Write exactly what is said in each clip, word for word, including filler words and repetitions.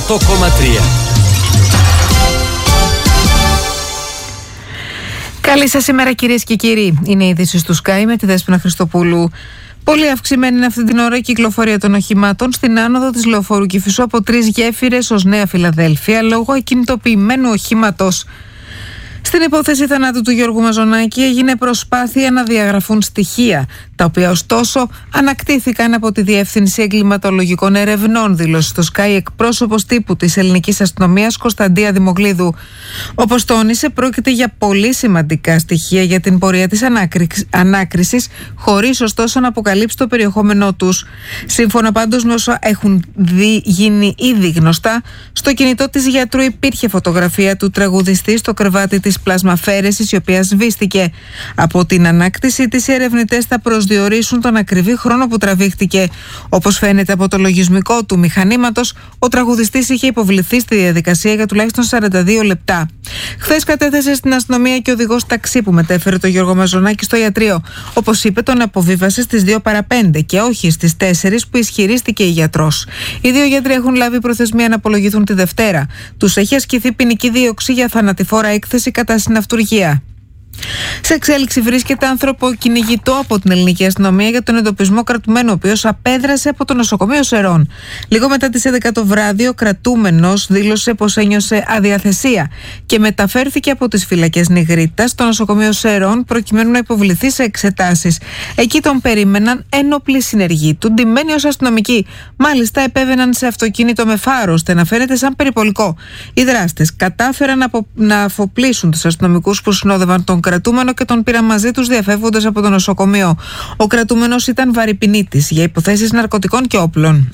οκτώ κόμμα τρία. Καλή σας ημέρα κυρίες και κύριοι. Είναι η είδηση του Sky με τη Δέσποινα Χριστοπούλου. Πολύ αυξημένη είναι αυτή την ώρα η κυκλοφορία των οχημάτων στην άνοδο της Λεωφόρου Κηφισού από τρεις γέφυρες ως Νέα Φιλαδέλφια λόγω ακινητοποιημένου οχήματος. Στην υπόθεση θανάτου του Γιώργου Μαζονάκη έγινε προσπάθεια να διαγραφούν στοιχεία, τα οποία ωστόσο ανακτήθηκαν από τη Διεύθυνση Εγκληματολογικών Ερευνών, δήλωσε στο Sky εκπρόσωπος τύπου της Ελληνικής Αστυνομίας Κωνσταντία Δημογλίδου. Όπως τόνισε, πρόκειται για πολύ σημαντικά στοιχεία για την πορεία της ανάκρισης, χωρίς ωστόσο να αποκαλύψει το περιεχόμενό τους. Σύμφωνα πάντως με όσα έχουν δει, γίνει ήδη γνωστά, στο κινητό της γιατρού υπήρχε φωτογραφία του τραγουδιστή στο κρεβάτι της πλασμαφέρεσης, η οποία σβήστηκε. Από την ανάκτηση της, οι ερευνητές θα προσδιορίσουν τον ακριβή χρόνο που τραβήχτηκε. Όπως φαίνεται από το λογισμικό του μηχανήματος, ο τραγουδιστής είχε υποβληθεί στη διαδικασία για τουλάχιστον σαράντα δύο λεπτά. Χθες κατέθεσε στην αστυνομία και ο οδηγός ταξί που μετέφερε τον Γιώργο Μαζονάκη στο ιατρείο. Όπως είπε, τον αποβίβασε στις δύο παρά πέντε και όχι στις τέσσερις που ισχυρίστηκε η γιατρός. Οι δύο γιατροί έχουν λάβει προθεσμία να απολογηθούν τη Δευτέρα. Τους έχει ασκηθεί ποινική δίωξη για θανατηφόρα έκθεση κατά συναυτουργία. Σε εξέλιξη βρίσκεται άνθρωπο κυνηγητό από την Ελληνική Αστυνομία για τον εντοπισμό κρατουμένου, ο οποίος απέδρασε από το νοσοκομείο Σερών. Λίγο μετά τις έντεκα το βράδυ, ο κρατούμενος δήλωσε πως ένιωσε αδιαθεσία και μεταφέρθηκε από τις φυλακές Νιγρίτας στο νοσοκομείο Σερών προκειμένου να υποβληθεί σε εξετάσεις. Εκεί τον περίμεναν ένοπλοι συνεργοί του, ντυμένοι ως αστυνομικοί. Μάλιστα, επέβαιναν σε αυτοκίνητο με φάρο, ώστε να φαίνεται σαν περιπολικό. Οι δράστες κατάφεραν απο... να αφοπλίσουν τους αστυνομικούς που συνόδευαν τον κρατούμενο και τον πήραν μαζί τους διαφεύγοντας από το νοσοκομείο. Ο κρατούμενος ήταν βαρυπινίτης για υποθέσεις ναρκωτικών και όπλων.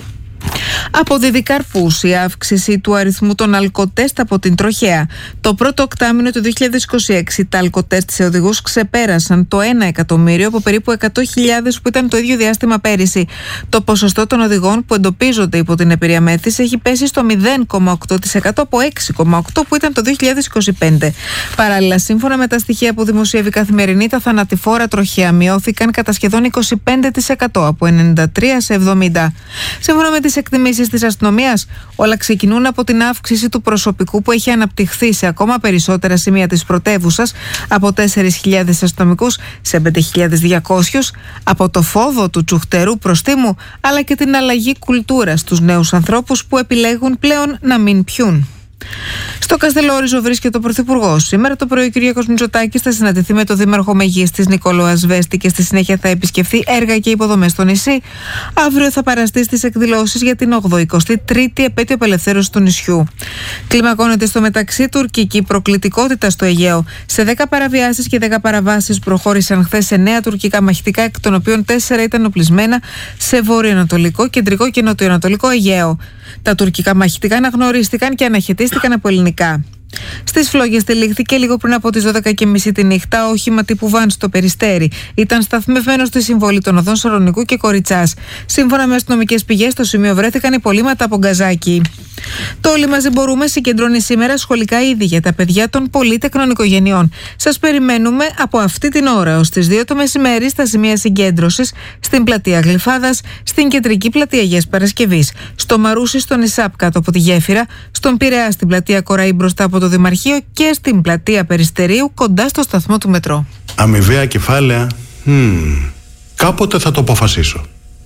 Αποδίδει καρπούς η αύξηση του αριθμού των αλκοτέστ από την τροχέα. Το πρώτο οκτάμηνο του δύο χιλιάδες είκοσι έξι τα αλκοτέστ σε οδηγούς ξεπέρασαν το ένα εκατομμύριο από περίπου εκατό χιλιάδες που ήταν το ίδιο διάστημα πέρυσι. Το ποσοστό των οδηγών που εντοπίζονται υπό την επηρεία μέθης έχει πέσει στο μηδέν κόμμα οκτώ τοις εκατό από έξι κόμμα οκτό τοις εκατό που ήταν το δύο χιλιάδες είκοσι πέντε. Παράλληλα, σύμφωνα με τα στοιχεία που δημοσιεύει Καθημερινή, τα θανατηφόρα τροχέα μειώθηκαν κατά σχεδόν είκοσι πέντε τοις εκατό από ενενήντα τρία σε εβδομήντα. Σύμφωνα με τις εκτιμήσεις της αστυνομίας, όλα ξεκινούν από την αύξηση του προσωπικού που έχει αναπτυχθεί σε ακόμα περισσότερα σημεία της πρωτεύουσας από τέσσερις χιλιάδες αστυνομικούς σε πέντε χιλιάδες διακόσιους, από το φόβο του τσουχτερού προστίμου, αλλά και την αλλαγή κουλτούρας στους νέους ανθρώπους που επιλέγουν πλέον να μην πιούν. Στο Καστελόριζο βρίσκεται ο Πρωθυπουργός. Σήμερα το πρωί ο Κυριάκος Μητσοτάκης θα συναντηθεί με τον Δήμαρχο Μεγίστης Νικόλο Ασβέστη και στη συνέχεια θα επισκεφθεί έργα και υποδομές στο νησί. Αύριο θα παραστεί στις εκδηλώσεις για την ογδοηκοστή τρίτη επέτειο απελευθέρωσης του νησιού. Κλιμακώνεται στο μεταξύ τουρκική προκλητικότητα στο Αιγαίο. Σε δέκα παραβιάσεις και δέκα παραβάσεις προχώρησαν χθες εννέα τουρκικά μαχητικά, εκ των οποίων τέσσερα ήταν οπλισμένα σε βορειοανατολικό, κεντρικό και νοτιοανατολικό Αιγαίο. Τα τουρκικά μαχητικά αναγνωρίστηκαν και αναχαιτίστηκαν από ελληνικά. Στις φλόγες τυλίχθηκε λίγο πριν από τις δώδεκα και μισή τη νύχτα όχημα τύπου βαν στο Περιστέρι. Ήταν σταθμευμένο στη συμβολή των οδών Σαρονικού και Κοριτσάς. Σύμφωνα με αστυνομικές πηγές, στο σημείο βρέθηκαν υπολείμματα από γκαζάκι. Το Όλοι Μαζί Μπορούμε συγκεντρώνει σήμερα σχολικά είδη για τα παιδιά των πολύτεκνων οικογενειών. Σας περιμένουμε από αυτή την ώρα ως τις δύο το μεσημέρι στα σημεία συγκέντρωσης στην πλατεία Γλυφάδας, στην κεντρική πλατεία Αγίας Παρασκευής, στο Μαρούσι στον Ισάπ κάτω από τη γέφυρα, στον Πειραιά στην πλατεία Κοραή μπροστά από το Δημαρχείο και στην πλατεία Περιστερίου κοντά στο σταθμό του μετρό. Αμοιβαία κεφάλαια. Hmm. Κάποτε θα το αποφασίσω.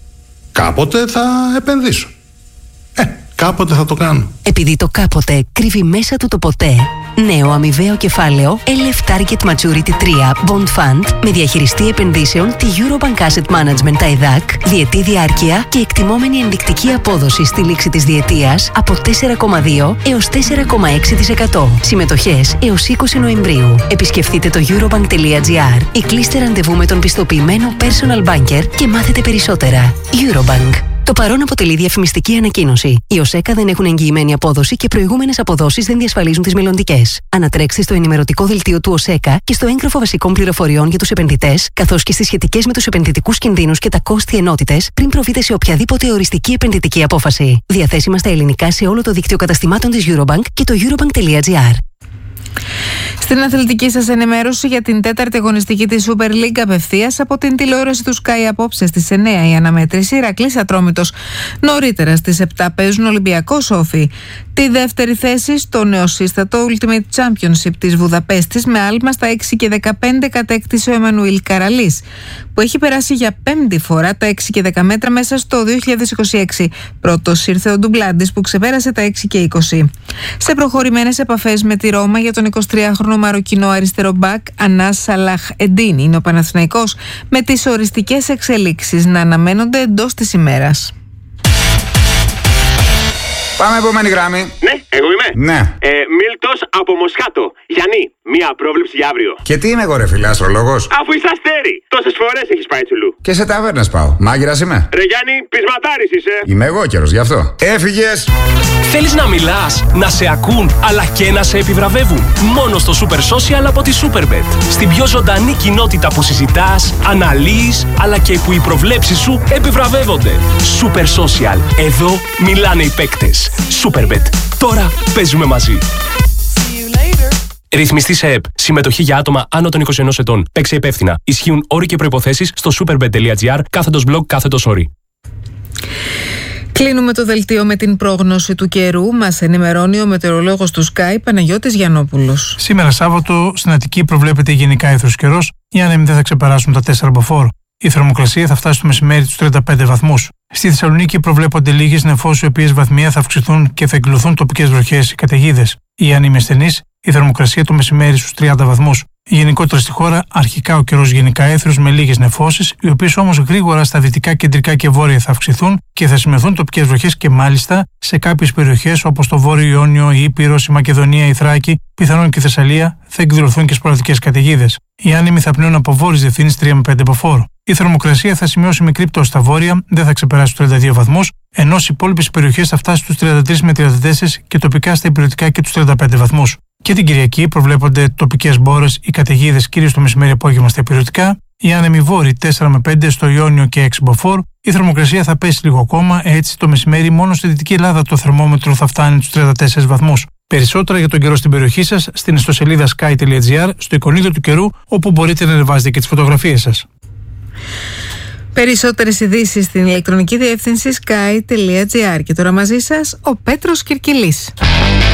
Κάποτε θα επενδύσω. Ε, κάποτε θα το κάνω. Επειδή το κάποτε κρύβει μέσα του το ποτέ. Νέο αμοιβαίο κεφάλαιο ελ εφ Target Maturity τρία Bond Fund με διαχειριστή επενδύσεων τη Eurobank Asset Management τα ΕΔΑΚ, διετή διάρκεια και εκτιμόμενη ενδεικτική απόδοση στη λήξη της διετίας από τέσσερα κόμμα δύο έως τέσσερα κόμμα έξι τοις εκατό. Συμμετοχές έως είκοσι Νοεμβρίου. Επισκεφτείτε το eurobank.gr ή κλείστε ραντεβού με τον πιστοποιημένο personal banker και μάθετε περισσότερα. Eurobank. Το παρόν αποτελεί διαφημιστική ανακοίνωση. Οι ΟΣΕΚΑ δεν έχουν εγγυημένη απόδοση και προηγούμενες αποδόσεις δεν διασφαλίζουν τις μελλοντικές. Ανατρέξτε στο ενημερωτικό δελτίο του ΟΣΕΚΑ και στο έγγραφο βασικών πληροφοριών για τους επενδυτές, καθώς και στις σχετικές με τους επενδυτικούς κινδύνους και τα κόστη ενότητες, πριν προβείτε σε οποιαδήποτε οριστική επενδυτική απόφαση. Διαθέσιμα στα ελληνικά σε όλο το δίκτυο καταστημάτων της Eurobank και το eurobank.gr. Στην αθλητική σας ενημέρωση για την τέταρτη αγωνιστική της Super League απευθείας από την τηλεόραση του Sky απόψε στις εννέα η αναμέτρηση Ηρακλής Ατρόμητος. Νωρίτερα στις επτά παίζουν Ολυμπιακός Όφη. Τη δεύτερη θέση στο νεοσύστατο Ultimate Championship της Βουδαπέστης με άλμα στα έξι και δεκαπέντε κατέκτησε ο Εμμανουήλ Καραλής, που έχει περάσει για πέμπτη φορά τα έξι και δέκα μέτρα μέσα στο δύο χιλιάδες είκοσι έξι. Πρώτος ήρθε ο Ντουγκλάντης που ξεπέρασε τα έξι και είκοσι. Σε προχωρημένες επαφές με τη Ρώμα για τον εικοσιτριάχρονο Μαροκινό αριστερό μπακ Ανάς Σαλάχ Εντίν είναι ο Παναθηναϊκός, με τις οριστικές εξελίξεις να αναμένονται εντός της ημέρας. Πάμε επόμενη γράμμη. Ναι, εγώ είμαι. Ναι. Ε, Μίλτος από Μοσχάτο. Γιάννη, μία πρόβλεψη για αύριο. Και τι είμαι εγώ, ρε φίλε, αστρολόγος? Αφού είσαι αστέρι, τόσες φορές έχεις πάει τσουλού. Και σε ταβέρνες πάω. Μάγειρας είμαι. Ρε Γιάννη, πεισματάρης είσαι. Είμαι εγώ καιρος, γι' αυτό. Έφυγες. Θέλεις να μιλάς, να σε ακούν, αλλά και να σε επιβραβεύουν? Μόνο στο Super Social από τη Superbet. Στην πιο ζωντανή κοινότητα που συζητάς, αναλύεις, αλλά και που οι προβλέψεις σου επιβραβεύονται. Super Social. Εδώ μιλάνε οι παίκτες. Superbet. Τώρα παίζουμε μαζί. Ρυθμιστή σε ΕΠ. Συμμετοχή για άτομα άνω των είκοσι ενός ετών. Παίξε υπεύθυνα. Ισχύουν όροι και προϋποθέσεις στο superbet.gr κάθετος blog κάθετος όροι. Κλείνουμε το δελτίο με την πρόγνωση του καιρού. Μας ενημερώνει ο μετεωρολόγος του Sky Παναγιώτης Γιαννόπουλος. Σήμερα Σάββατο στην Αττική προβλέπεται γενικά ήθρος καιρός. Οι άνεμοι δεν θα ξεπεράσουν τα τέσσερα μποφόρ. Η θερμοκρασία θα φτάσει στο μεσημέρι τους τριάντα πέντε βαθμούς. Στη Θεσσαλονίκη προβλέπονται λίγες νεφώσεις, οι οποίες βαθμία θα αυξηθούν και θα εκδηλωθούν τοπικές βροχές ή καταιγίδες. Οι άνεμοι ασθενείς, η θερμοκρασία το μεσημέρι στους τριάντα βαθμούς. Γενικότερα στη χώρα, αρχικά ο καιρός γενικά έθριος με λίγες νεφώσεις, οι οποίες όμως γρήγορα στα δυτικά, κεντρικά και βόρεια θα αυξηθούν και θα σημειωθούν τοπικές βροχές και μάλιστα σε κάποιες περιοχές όπως το Βόρειο Ιόνιο, η Ήπειρος, η Μακεδονία, η Θράκη, πιθανόν και η Θεσσαλία, θα εκδηλωθούν και σποραδικές καταιγίδες. Οι άνεμοι θα πνέουν από βόρειες διευθύνσεις τρία με πέντε μποφόρ. Η θερμοκρασία θα σημειώσει μικρή πτώση στα βόρεια, δεν θα ξεπεράσει τους τριάντα δύο βαθμούς, ενώ στις υπόλοιπες περιοχές θα φτάσει στους τριάντα τρία με τριάντα τέσσερα και τοπικά στα ηπειρωτικά και τους τριάντα πέντε βαθμούς. Και την Κυριακή προβλέπονται τοπικές μπόρες ή καταιγίδες κυρίως το μεσημέρι απόγευμα στα ηπειρωτικά. Οι άνεμοι βόρειοι τέσσερα με πέντε στο Ιόνιο και έξι μποφόρ. Η θερμοκρασία θα πέσει λίγο ακόμα, έτσι το μεσημέρι μόνο στη Δυτική Ελλάδα το θερμόμετρο θα φτάνει στους τριάντα τέσσερα βαθμούς. Περισσότερα για τον καιρό στην περιοχή σας στην ιστοσελίδα sky.gr, στο εικονίδιο του καιρού, όπου μπορείτε να ανεβάζετε και τις φωτογραφίες σας. Περισσότερες ειδήσεις στην ηλεκτρονική διεύθυνση sky.gr. Και τώρα μαζί σας ο Πέτρος Κυρκυλής.